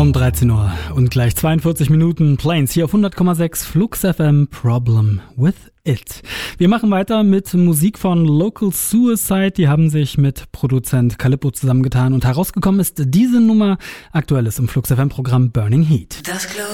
Um 13 Uhr und gleich 42 Minuten Planes hier auf 100,6 Flux FM Problem with It. Wir machen weiter mit Musik von Local Suicide. Die haben sich mit Produzent Calippo zusammengetan und herausgekommen ist diese Nummer. Aktuell ist im Flux FM Programm Burning Heat.